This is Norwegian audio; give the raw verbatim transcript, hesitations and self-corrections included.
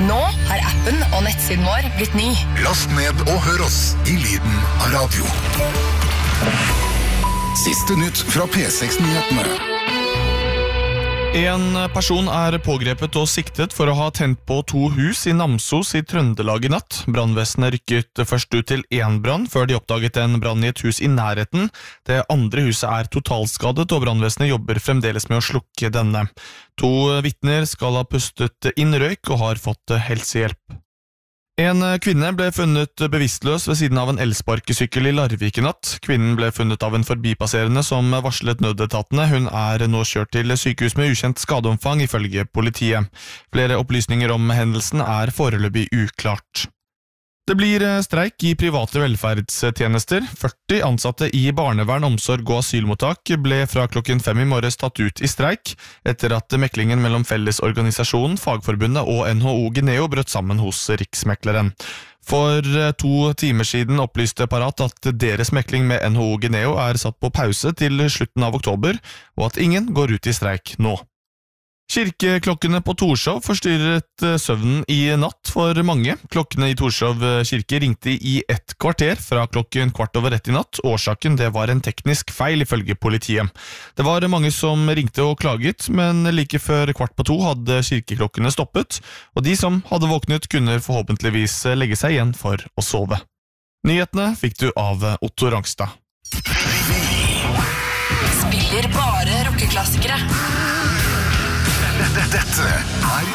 Nå har appen og nettsiden vår blitt ny. Last ned og hør oss i lyden av radio. Siste nytt fra P seks-nyhetene. En person er pågrepet og siktet for å ha tent på to hus i Namsos i Trøndelag i natt. Brannvesenet rykket først ut til én brann, før de oppdaget en brann i et hus i nærheten. Det andre huset er totalskadet, og brannvesenet jobber fremdeles med å slukke denne. To vitner skal ha pustet inn røyk og har fått helsehjelp. En kvinne ble funnet bevisstløs ved siden av en elsparkesykkel i Larvik i natt. Kvinnen ble funnet av en forbipasserende som varslet nødetatene. Hun er nå kjørt til sykehus med ukjent skadeomfang ifølge politiet. Flere opplysninger om hendelsen er foreløpig uklart. Det blir streik i private velferdstjenester. førti ansatte i barnevern, omsorg og asylmottak ble fra klokken fem i morges tatt ut i streik, etter at meklingen mellom Fellesorganisasjonen, Fagforbundet og N H O Geneo brøt sammen hos Riksmekleren. For to timer siden opplyste Parat at deres mekling med N H O Geneo er satt på pause til slutten av oktober, og at ingen går ut i streik nå. Kirkeklokkene på Torshov forstyrret søvnen i natt for mange. Klokkene i Torshov kirke ringte i ett kvarter fra klokken kvart over ett i natt. Årsaken det var en teknisk feil ifølge politiet. Det var mange som ringte og klaget, men like før kvart på to hadde kirkeklokkene stoppet, og de som hadde våknet kunne forhåpentligvis legge seg igjen for å sove. Nyhetene fikk du av Otto Rangstad. Spiller bare rockeklassikere. Dette er